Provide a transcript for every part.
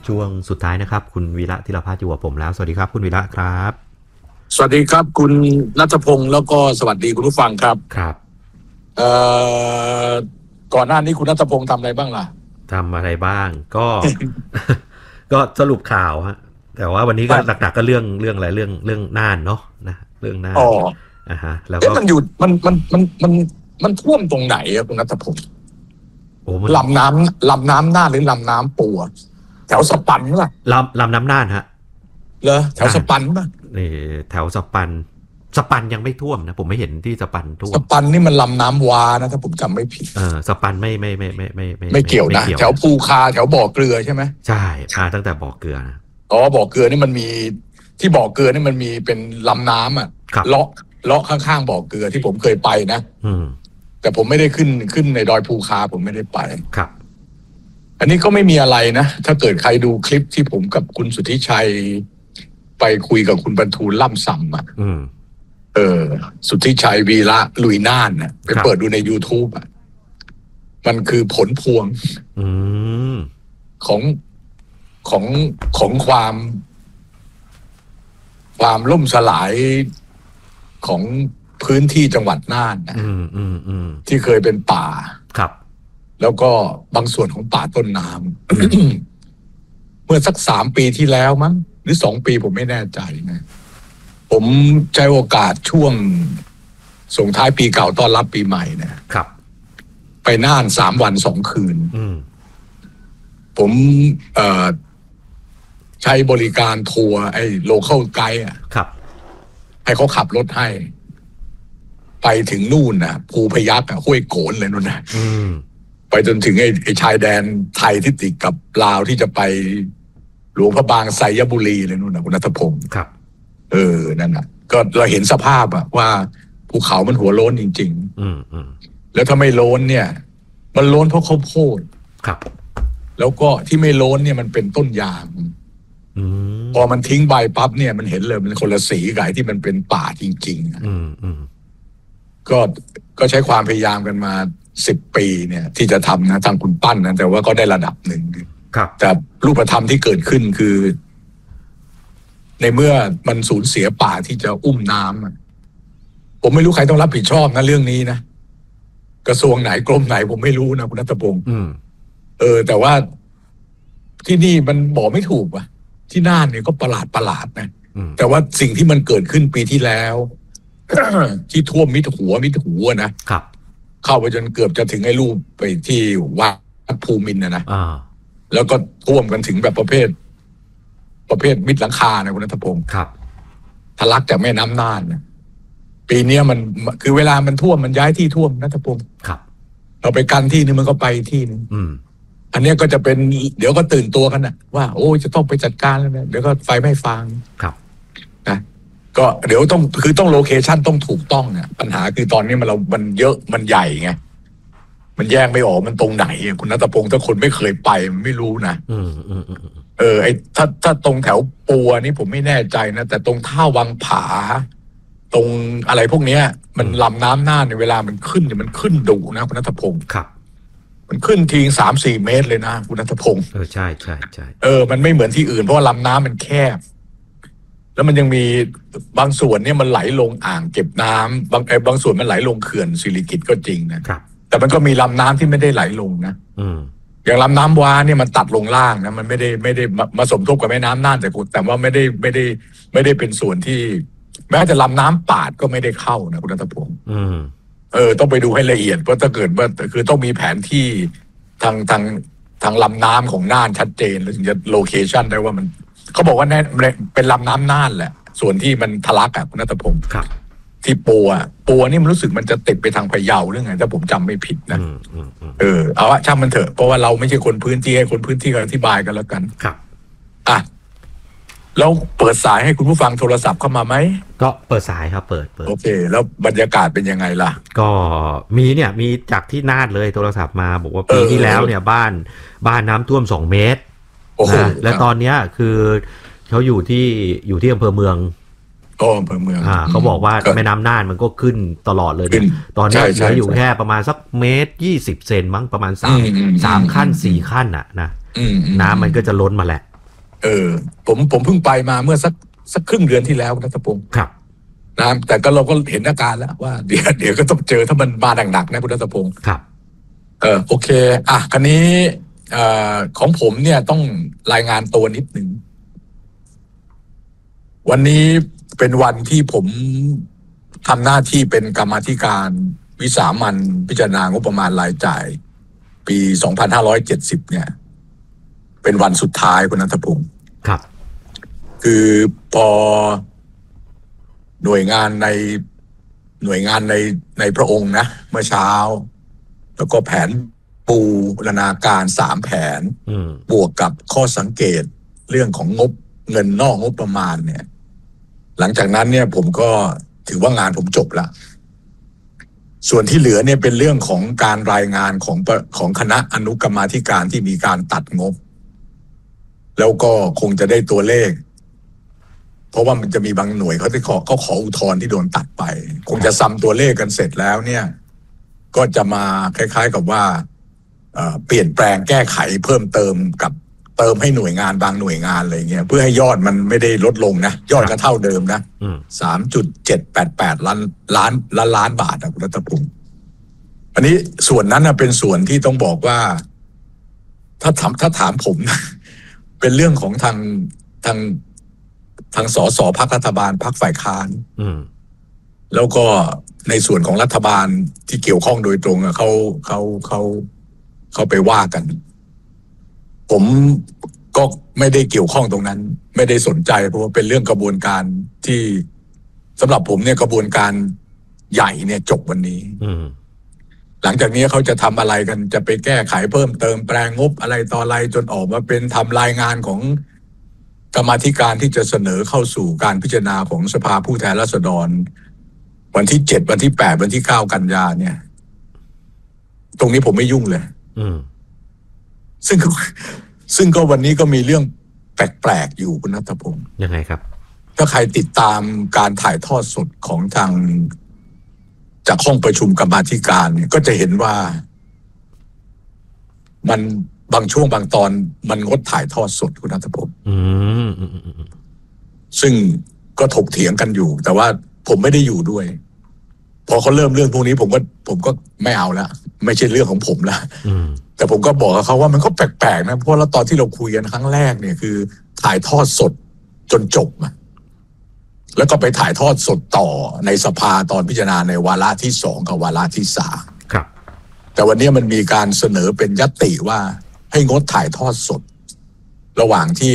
ช่วงสุดท้ายนะครับคุณวีระธีรภาสอยู่กับผมแล้วสวัสดีครับคุณวีระครับสวัสดีครับคุณณัฐพงศ์แล้วก็สวัสดีคุณผู้ฟังครับครับเอ่อก่อนหน้านี้คุณณัฐพงศ์ทำอะไรบ้างล่ะทำอะไรบ้างก็ ก็สรุปข่าวฮะแต่ว่าวันนี้ก็หนักๆก็เรื่องอะไรเรื่องน่านเนาะนะเรื่องน่านฮะแล้วก็มันอยู่มันท่วมตรงไหนอะคุณณัฐพงศ์ลำน้ำน่านหรือลำน้ำปัวแถวสปันป่ะลำน้ำน่านฮะเหรอแถวสปันป่ะนี่แถวสปันยังไม่ท่วมนะผมไม่เห็นที่สปันท่วมสปันนี่มันลำน้ำวานะถ้าผมจำไม่ผิดสปันไม่เกี่ยวนะแถวภูคาแถวบ่อเกลือใช่ไหมใช่มาตั้งแต่บ่อเกลือนะบ่อเกลือนี่มันมีที่บ่อเกลือนี่มันมีเป็นลำน้ำอ่ะเลาะข้างๆบ่อเกลือที่ผมเคยไปนะแต่ผมไม่ได้ขึ้นในดอยภูคาผมไม่ได้ไปครับอันนี้ก็ไม่มีอะไรนะถ้าเกิดใครดูคลิปที่ผมกับคุณสุทธิชัยไปคุยกับคุณบรรทูลล่ำซำอ่ะสุทธิชัยวีระลุยน่านนะไปเปิดดูใน YouTube อ่ะมันคือผลพวงของความล่มสลายของพื้นที่จังหวัดน่านนะที่เคยเป็นป่าครับแล้วก็บางส่วนของป่าต้นน้ำ เมื่อสัก3 ปีที่แล้วมั้งหรือ2 ปีผมไม่แน่ใจนะผมใช้โอกาสช่วงส่งท้ายปีเก่าต้อนรับปีใหม่นะครับไปน่าน3 วัน 2 คืนผมใช้บริการทัวร์ไอ้โลคอลไกด์ครับให้เขาขับรถให้ไปถึงนู่นนะภูพยัคฆ์ห้วยโขนเลยนู่นนะไปจนถึงไอ้ชายแดนไทยที่ติดกับลาวที่จะไปหลวงพระบางไทรบุรีเลยนู่นนะคุณณัฐพงศ์ครับนั่นนะก็เราเห็นสภาพอะว่าภูเขามันหัวโล้นจริงๆแล้วถ้าไม่โล้นเนี่ยมันโล้นเพราะข้าวโพดครับแล้วก็ที่ไม่โล้นเนี่ยมันเป็นต้นยางพอมันทิ้งใบปั๊บเนี่ยมันเห็นเลยมันคนละสีกับที่มันเป็นป่าจริงๆก็ใช้ความพยายามกันมา10 ปีเนี่ยที่จะทำนะทางคุณปั้นนะแต่ว่าก็ได้ระดับหนึ่งแต่รูปธรรมที่เกิดขึ้นคือในเมื่อมันสูญเสียป่าที่จะอุ้มน้ำผมไม่รู้ใครต้องรับผิดชอบนะเรื่องนี้นะกระทรวงไหนกรมไหนผมไม่รู้นะคุณณัฐพงศ์แต่ว่าที่นี่มันบอกไม่ถูกว่ะที่น่านเนี่ยก็ประหลาดนะแต่ว่าสิ่งที่มันเกิดขึ้นปีที่แล้ว ที่ท่วมมิดหัวนะครับเข้าไปจนเกือบจะถึงไอ้รูปไปที่วัดภูมินทร์นะแล้วก็ท่วมกันถึงแบบประเภทมิดหลังคานะคุณณัฐพงศ์ครับทะลักจากแม่น้ำน่านนะปีนี้มันคือเวลามันท่วมมันย้ายที่ท่วมณัฐพงศ์ครับเราไปกันที่นึงมันก็ไปที่นึงอันนี้ก็จะเป็นเดี๋ยวก็ตื่นตัวกันนะว่าโอ้จะต้องไปจัดการแล้วนะเดี๋ยวก็ไฟไม่ฟางครับนะก็เดี๋ยวต้องโลเคชั่นต้องถูกต้องเนี่ยปัญหาคือตอนนี้มันเยอะมันใหญ่ไงมันแยกไม่ออกมันตรงไหนคุณณัฐพงศ์ถ้าคนไม่เคยไปมันไม่รู้นะไอ้ถ้าตรงแถวปัวนี่ผมไม่แน่ใจนะแต่ตรงท่าวังผาตรงอะไรพวกเนี้ยมันลำน้ำน่านในเวลามันขึ้นเนี่ยมันขึ้นดุนะคุณณัฐพงศ์ครับมันขึ้นที3-4 เมตรเลยนะคุณณัฐพงศ์ใช่มันไม่เหมือนที่อื่นเพราะว่าลำน้ำมันแคบแล้วมันยังมีบางส่วนเนี่ยมันไหลลงอ่างเก็บน้ำบางส่วนมันไหลลงเขื่อนสิริกิติ์ก็จริงนะครับแต่มันก็มีลำน้ำที่ไม่ได้ไหลลงนะอย่างลำน้ำวาเนี่ยมันตัดลงล่างนะมันไม่ได้มาสมทบกับแม่น้ำน่านแต่ว่าไม่ได้เป็นส่วนที่แม้แต่ลำน้ำปาดก็ไม่ได้เข้านะคุณณัฐพงศ์ต้องไปดูให้ละเอียดเพราะถ้าเกิดว่าคือต้องมีแผนที่ทางลำน้ำของน่านชัดเจนแล้วถึงจะโลเคชันได้ว่ามันเขาบอกว่าแน่เป็นลำน้ำน่านแหละส่วนที่มันทะลักคุณณัฐพงศ์ที่ปัวนี่มันรู้สึกมันจะติดไปทางพะเยาหรือไงถ้าผมจำไม่ผิดนะเอาว่าช่างมันเถอะเพราะว่าเราไม่ใช่คนพื้นที่ให้คนพื้นที่อธิบายกันแล้วกันครับแล้วเปิดสายให้คุณผู้ฟังโทรศัพท์เข้ามาไหมก็เปิดสายครับเปิดโอเคแล้วบรรยากาศเป็นยังไงล่ะก็มีจากที่น่านเลยโทรศัพท์มาบอกว่าปีที่แล้วเนี่ยบ้านน้ำท่วม2 เมตรและตอนนี้คือเขาอยู่ที่อำเภอเมืองอำเภอเมืองเขาบอกว่าแม่น้ำน่านมันก็ขึ้นตลอดเลยตอนนี้เหลืออยู่แค่ประมาณสัก1.20 เมตรมั้งประมาณ3 ขั้น 4 ขั้นนะน้ำมันก็จะล้นมาแหละผมเพิ่งไปมาเมื่อสักครึ่งเดือนที่แล้วนะทพงศ์ครับนะแต่ก็เราก็เห็นอาการแล้วว่าเดี๋ยวก็ต้องเจอถ้ามันมาหนักๆนะคุณรัตพงศ์ครับโอเคคราวนี้ของผมเนี่ยต้องรายงานตัวนิดหนึ่งวันนี้เป็นวันที่ผมทำหน้าที่เป็นกรรมาธิการวิสามัญพิจารณางบประมาณรายจ่ายปี 2570 เนี่ยเป็นวันสุดท้ายคุณณัฐพงศ์ครับคือพอหน่วยงานในพระองค์นะเมื่อเช้าแล้วก็แผนปูรณาการ3 แผนบวกกับข้อสังเกตเรื่องของงบเงินนอกงบประมาณเนี่ยหลังจากนั้นเนี่ยผมก็ถือว่างานผมจบละส่วนที่เหลือเนี่ยเป็นเรื่องของการรายงานของคณะอนุกรรมาธิการที่มีการตัดงบแล้วก็คงจะได้ตัวเลขเพราะว่ามันจะมีบางหน่วยเขาขออุทธรณ์ที่โดนตัดไปคงจะซ้ำตัวเลขกันเสร็จแล้วเนี่ยก็จะมาคล้ายๆกับว่าเปลี่ยนแปลงแก้ไขเพิ่มเติมกับเติมให้หน่วยงานบางหน่วยงานอะไรเงี้ยเพื่อให้ยอดมันไม่ได้ลดลงนะยอดก็เท่าเดิมนะ3.788 ล้านบาทนะคุณรัตพงศ์อันนี้ส่วนนั้นเป็นส่วนที่ต้องบอกว่าถ้าถามผมนะเป็นเรื่องของทางสสพรรครัฐบาลพรรคฝ่ายค้านแล้วก็ในส่วนของรัฐบาลที่เกี่ยวข้องโดยตรงเขาไปว่ากันผมก็ไม่ได้เกี่ยวข้องตรงนั้นไม่ได้สนใจเพราะว่าเป็นเรื่องกระบวนการที่สำหรับผมเนี่ยกระบวนการใหญ่เนี่ยจบวันนี้หลังจากนี้เขาจะทำอะไรกันจะไปแก้ไขเพิ่มเติมแปลงงบอะไรต่ออะไรจนออกมาเป็นทำรายงานของกรรมาธิการที่จะเสนอเข้าสู่การพิจารณาของสภาผู้แทนราษฎรวันที่7วันที่8วันที่9กันยาเนี่ยตรงนี้ผมไม่ยุ่งเลยซึ่งก็วันนี้ก็มีเรื่องแปลกๆอยู่คุณณัฐพงศ์ยังไงครับถ้าใครติดตามการถ่ายทอดสดของทางจากห้องประชุมกรรมาธิการเนี่ยก็จะเห็นว่ามันบางช่วงบางตอนมันงดถ่ายทอดสดคุณณัฐพงศ์ซึ่งก็ถกเถียงกันอยู่แต่ว่าผมไม่ได้อยู่ด้วยพอเขาเริ่มเรื่องพวกนี้ผมก็ไม่เอาละไม่ใช่เรื่องของผมละแต่ผมก็บอกกับเขาว่ามันก็แปลกๆนะเพราะแล้วตอนที่เราคุยกันครั้งแรกเนี่ยคือถ่ายทอดสดจนจบแล้วก็ไปถ่ายทอดสดต่อในสภาตอนพิจารณาในวาระที่2กับวาระที่3 ครับแต่วันนี้มันมีการเสนอเป็นญัตติว่าให้งดถ่ายทอดสดระหว่างที่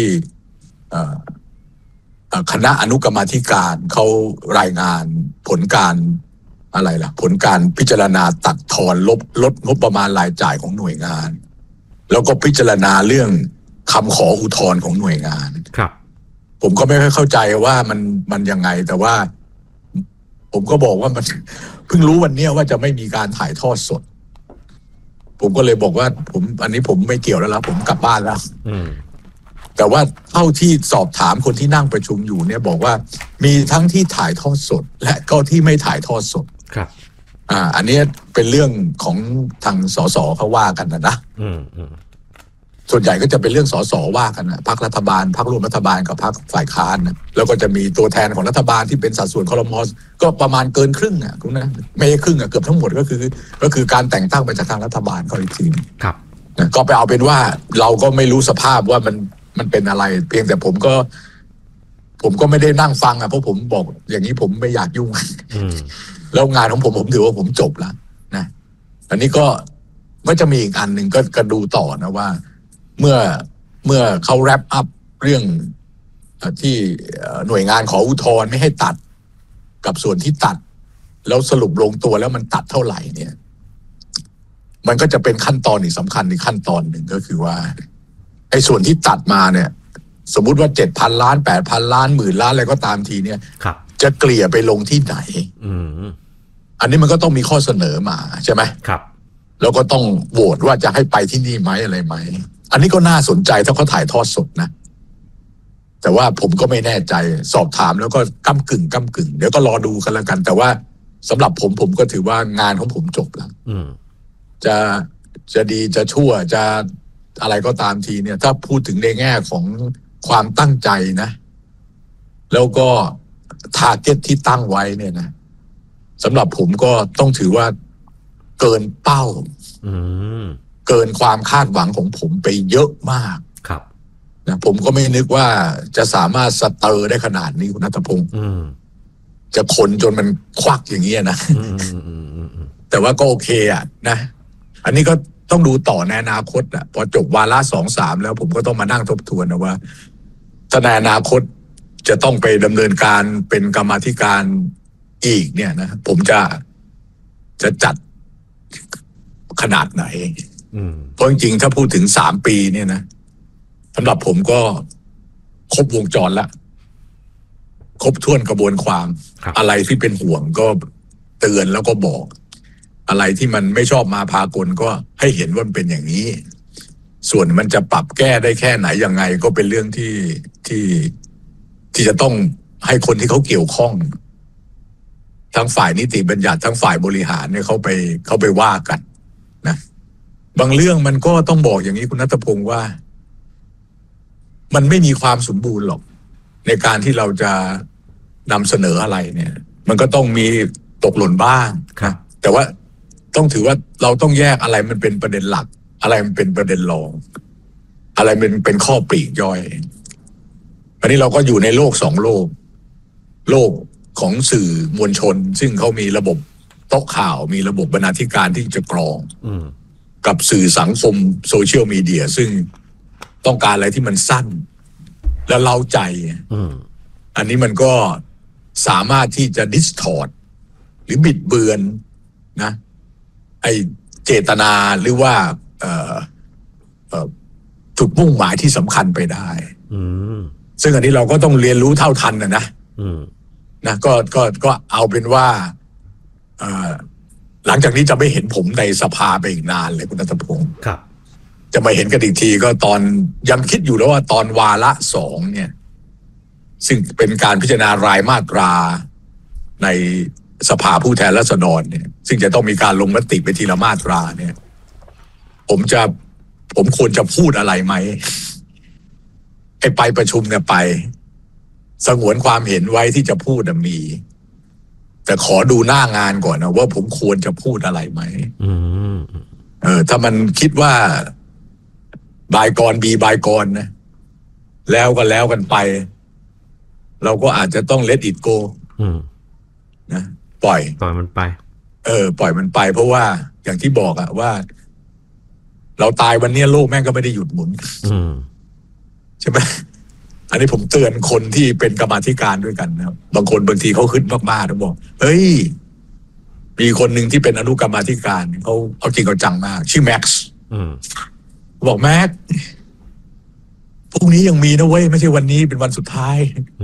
คณะอนุกรรมาธิการเขารายงานผลการผลการพิจารณาตัดทอนลดงบประมาณรายจ่ายของหน่วยงานแล้วก็พิจารณาเรื่องคำขออุทธรณ์ของหน่วยงานครับผมก็ไม่ค่อยเข้าใจว่ามันยังไงแต่ว่าผมก็บอกว่ามันเพิ่งรู้วันนี้ว่าจะไม่มีการถ่ายทอดสดผมก็เลยบอกว่าอันนี้ผมไม่เกี่ยวแล้วล่ะผมกลับบ้านแล้วแต่ว่าเท่าที่สอบถามคนที่นั่งประชุมอยู่เนี่ยบอกว่ามีทั้งที่ถ่ายทอดสดและก็ที่ไม่ถ่ายทอดสดครับอันนี้เป็นเรื่องของทางสสเขาว่ากันนะส่วนใหญ่ก็จะเป็นเรื่องสสว่ากันนะพรรครัฐบาลพรรคร่วมรัฐบาลกับพรรคฝ่ายค้านนะแล้วก็จะมีตัวแทนของรัฐบาลที่เป็นสัดส่วนครม.ก็ประมาณเกินครึ่งคุณนะไม่ใช่ครึ่งเกือบทั้งหมดก็คือการแต่งตั้งมาจากทางรัฐบาลก็อีกทีครับก็ไปเอาเป็นว่าเราก็ไม่รู้สภาพว่ามันเป็นอะไรเพียงแต่ผมก็ไม่ได้นั่งฟังเพราะผมบอกอย่างนี้ผมไม่อยากยุ่งแล้วงานของผมถือว่าผมจบแล้วนะอันนี้ก็จะมีอีกอันหนึ่งก็ดูต่อนะว่าเมื่อเขาแรปอัพเรื่องที่หน่วยงานขออุทธรณ์ไม่ให้ตัดกับส่วนที่ตัดแล้วสรุปลงตัวแล้วมันตัดเท่าไหร่เนี่ยมันก็จะเป็นขั้นตอนอีกสำคัญในขั้นตอนหนึ่งก็คือว่าไอ้ส่วนที่ตัดมาเนี่ยสมมุติว่า 7,000 ล้าน 8,000 ล้าน10,000 ล้านอะไรก็ตามทีเนี่ยจะเกลี่ยไปลงที่ไหนอันนี้มันก็ต้องมีข้อเสนอมาใช่ไหมครับแล้วก็ต้องโหวตว่าจะให้ไปที่นี่ไหมอะไรไหมอันนี้ก็น่าสนใจถ้าเขาถ่ายทอดสดนะแต่ว่าผมก็ไม่แน่ใจสอบถามแล้วก็ก้ำกึ่งเดี๋ยวก็รอดูกันแล้วกันแต่ว่าสำหรับผมก็ถือว่างานของผมจบแล้วจะดีจะชั่วจะอะไรก็ตามทีเนี่ยถ้าพูดถึงในแง่ของความตั้งใจนะแล้วก็ทาร์เก็ตที่ตั้งไว้เนี่ยนะสำหรับผมก็ต้องถือว่าเกินเป้าเกินความคาดหวังของผมไปเยอะมากครับนะผมก็ไม่นึกว่าจะสามารถสเตอร์ได้ขนาดนี้คุณณัฐพงศ์จะคนจนมันควักอย่างเงี้ยนะแต่ว่าก็โอเคอ่ะนะอันนี้ก็ต้องดูต่อในอนาคตอ่ะพอจบวาระ2-3แล้วผมก็ต้องมานั่งทบทวนนะว่าถ้าในอนาคตจะต้องไปดำเนินการเป็นกรรมาธิการอีกเนี่ยนะผมจะจัดขนาดไหนเพราะจริงๆถ้าพูดถึง3 ปีเนี่ยนะสำหรับผมก็ครบวงจรละครบถ้วนกระบวนความอะไรที่เป็นห่วงก็เตือนแล้วก็บอกอะไรที่มันไม่ชอบมาพากลก็ให้เห็นว่ามันเป็นอย่างนี้ส่วนมันจะปรับแก้ได้แค่ไหนยังไงก็เป็นเรื่องที่จะต้องให้คนที่เขาเกี่ยวข้องทั้งฝ่ายนิติบัญญัติทั้งฝ่ายบริหารเนี่ยเขาไปว่ากันนะบางเรื่องมันก็ต้องบอกอย่างนี้คุณณัฐพงศ์ว่ามันไม่มีความสมบูรณ์หรอกในการที่เราจะนำเสนออะไรเนี่ยมันก็ต้องมีตกหล่นบ้างครับแต่ว่าต้องถือว่าเราต้องแยกอะไรมันเป็นประเด็นหลักอะไรมันเป็นประเด็นรองอะไรมันเป็นข้อปลีกย่อยอันนี้เราก็อยู่ในโลก2 โลกของสื่อมวลชนซึ่งเขามีระบบโต๊ะข่าวมีระบบบรรณาธิการที่จะกรองกับสื่อสังคมโซเชียลมีเดียซึ่งต้องการอะไรที่มันสั้นและเล้าใจอันนี้มันก็สามารถที่จะดิสทอร์ตหรือบิดเบือนนะไอเจตนาหรือว่าจุดมุ่งหมายที่สำคัญไปได้ซึ่งอันนี้เราก็ต้องเรียนรู้เท่าทันนะก็เอาเป็นว่าหลังจากนี้จะไม่เห็นผมในสภาไปอีกนานเลยคุณณัฐพงศ์ครับจะมาเห็นกันอีกทีก็ตอนยังคิดอยู่แล้วว่าตอนวาระ2เนี่ยซึ่งเป็นการพิจารณารายมาตราในสภาผู้แทนราษฎรเนี่ยซึ่งจะต้องมีการลงมติไปทีละมาตราเนี่ยผมควรจะพูดอะไรไหมไปประชุมเนี่ยไปสงวนความเห็นไว้ที่จะพูดมีแต่ขอดูหน้างานก่อนนะว่าผมควรจะพูดอะไรไหมถ้ามันคิดว่าบายกรบีบายกรนะแล้วกันไปเราก็อาจจะต้อง let it go นะปล่อยมันไปปล่อยมันไปเพราะว่าอย่างที่บอกอะว่าเราตายวันนี้โลกแม่งก็ไม่ได้หยุดหมุนใช่ไหมอันนี้ผมเตือนคนที่เป็นกรรมาธิการด้วยกันนะครับบางคนบางทีเขาขึ้นมากๆเขาบอกเฮ้ยมีคนหนึ่งที่เป็นอนุกรรมาธิการเขาเอาจริงเอาจังมากชื่อแม็กซ์บอกแม็กพรุ่งนี้ยังมีนะเว้ยไม่ใช่วันนี้เป็นวันสุดท้าย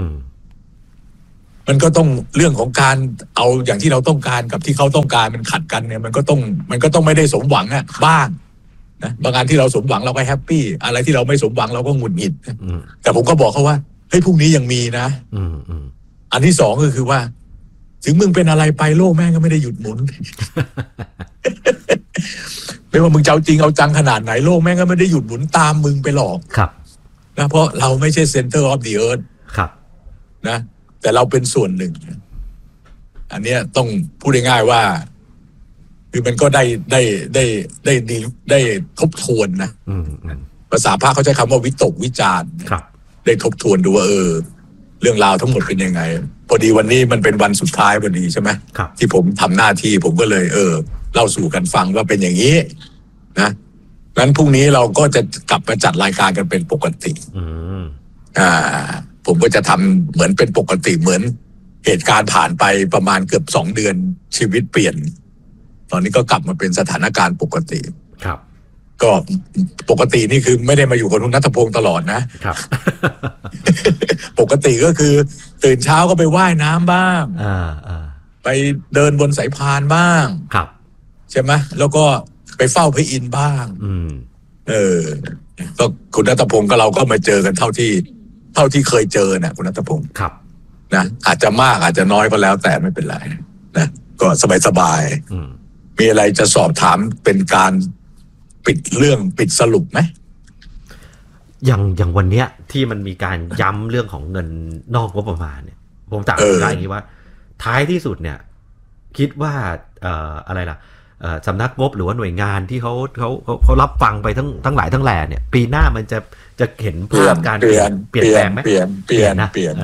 มันก็ต้องเรื่องของการเอาอย่างที่เราต้องการกับที่เขาต้องการมันขัดกันเนี่ยมันก็ต้องไม่ได้สมหวังอะบ้างนะบางงานที่เราสมหวังเราก็แฮปปี้อะไรที่เราไม่สมหวังเราก็หงุดหงิดแต่ผมก็บอกเขาว่าเฮ้ยพรุ่งนี้ยังมีนะอันที่2ก็คือว่าถึงมึงเป็นอะไรไปโลกแม่งก็ไม่ได้หยุดหมุน ไม่ว่ามึงจะเอาจริงเอาจังขนาดไหนโลกแม่งก็ไม่ได้หยุดหมุนตามมึงไปหรอกครับนะเพราะเราไม่ใช่ center of the earth ครับนะแต่เราเป็นส่วนหนึ่งอันเนี้ยต้องพูดง่ายๆว่าคือมันก็ได้ทบทวนนะภาษาพระเขาใช้คำว่าวิตกวิจารณ์ได้ทบทวนดูว่าเรื่องราวทั้งหมดเป็นยังไงพอดีวันนี้มันเป็นวันสุดท้ายพอดีใช่ไหมที่ผมทำหน้าที่ผมก็เลยเล่าสู่กันฟังว่าเป็นอย่างนี้นะงั้นพรุ่งนี้เราก็จะกลับมาจัดรายการกันเป็นปกติผมก็จะทำเหมือนเป็นปกติเหมือนเหตุการณ์ผ่านไปประมาณเกือบ2 เดือนชีวิตเปลี่ยนตอนนี้ก็กลับมาเป็นสถานการณ์ปกติครับก็ปกตินี่คือไม่ได้มาอยู่กับคุณณัฐพงศ์ตลอดนะครับ ปกติก็คือตื่นเช้าก็ไปว่ายน้ำบ้างไปเดินบนสายพานบ้างครับใช่ไหมแล้วก็ไปเฝ้าพระอินทร์บ้างก็คุณณัฐพงศ์ก็เราก็มาเจอกันเท่าที่เคยเจอนะคุณณัฐพงศ์ครับนะอาจจะมากอาจจะน้อยก็แล้วแต่ไม่เป็นไรนะก็สบายๆมีอะไรจะสอบถามเป็นการปิดเรื่องปิดสรุปไหมอย่างวันเนี้ยที่มันมีการย้ำเรื่องของเงินนอกงบประมาณเนี่ยผมถามได้อย่างนี้ว่าท้ายที่สุดเนี่ยคิดว่าอะไรล่ะสำนักงบหรือว่าหน่วยงานที่เขารับฟังไปทั้งหลายทั้งแหล่เนี่ยปีหน้ามันจะเห็นภาพการเปลี่ยนแปลงไหมเปลี่ยน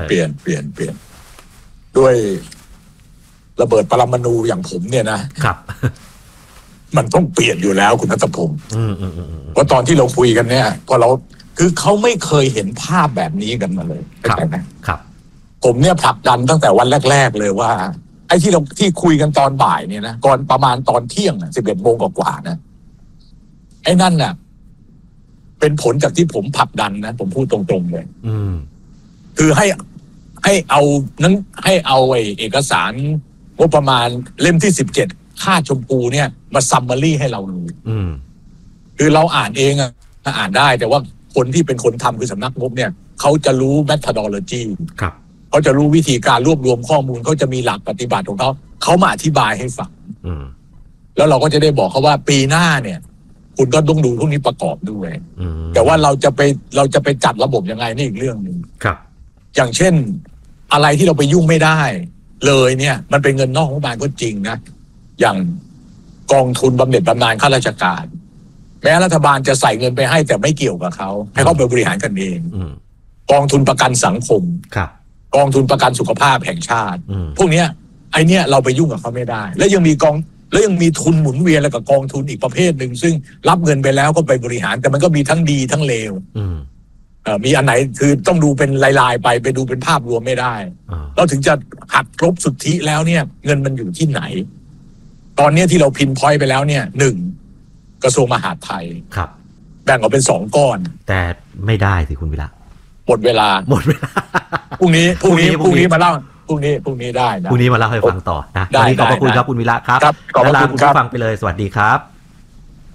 ด้วยระเบิดปรมาณูอย่างผมเนี่ยนะครับมันต้องเปลี่ยนอยู่แล้วคุณณัฐพงศ์เพราะตอนที่เราคุยกันเนี่ยพอเราคือเขาไม่เคยเห็นภาพแบบนี้กันมาเลยครับผมเนี่ยผลักดันตั้งแต่วันแรกๆเลยว่าไอ้ที่คุยกันตอนบ่ายเนี่ยนะก่อนประมาณตอนเที่ยง11 โมงกว่าๆนะไอ้นั่นน่ะเป็นผลจากที่ผมผลักดันนะผมพูดตรงๆเลยคือให้เอาเอกสารงบประมาณเล่มที่17ค่าชมพูเนี่ยมาซัมมารี่ให้เราดูคือเราอ่านเองอ่านได้แต่ว่าคนที่เป็นคนทำคือสำนักงบเนี่ยเขาจะรู้ methodology ครับเขาจะรู้วิธีการรวบรวมข้อมูลเขาจะมีหลักปฏิบัติของเขามาอธิบายให้ฟังแล้วเราก็จะได้บอกเขาว่าปีหน้าเนี่ยคุณก็ต้องดูพวกนี้ประกอบด้วยแต่ว่าเราจะไปจัดระบบยังไงนี่อีกเรื่องนึงครับอย่างเช่นอะไรที่เราไปยุ่งไม่ได้เลยเนี่ยมันเป็นเงินนอกงบประมาณก็จริงนะอย่างกองทุนบำเหน็จบำนาญข้าราชการแม้รัฐบาลจะใส่เงินไปให้แต่ไม่เกี่ยวกับเขาให้เขาไปบริหารกันเองกองทุนประกันสังคมกองทุนประกันสุขภาพแห่งชาติพวกเนี้ยไอเนี้ยเราไปยุ่งกับเขาไม่ได้แล้วยังมีทุนหมุนเวียนแล้วกับกองทุนอีกประเภทหนึ่งซึ่งรับเงินไปแล้วก็ไปบริหารแต่มันก็มีทั้งดีทั้งเลวมีอันไหนคือต้องดูเป็นลายๆไปดูเป็นภาพรวมไม่ได้เราถึงจะหักครบสุทธิแล้วเนี่ยเงินมันอยู่ที่ไหนตอนนี้ที่เราพินพอยต์ไปแล้วเนี่ย1กระทรวงมหาดไทยครับแบ่งออกเป็น2ก้อนแต่ไม่ได้สิคุณวิระหมดเวลาพรุ่งนี้มาเล่าพรุ่งนี้ได้นะพรุ่งนี้มาเล่าให้ฟังต่อนะวันนี้ขอบพระคุณครับคุณวิระครับขอบคุณครับฟังไปเลยสวัสดีครับ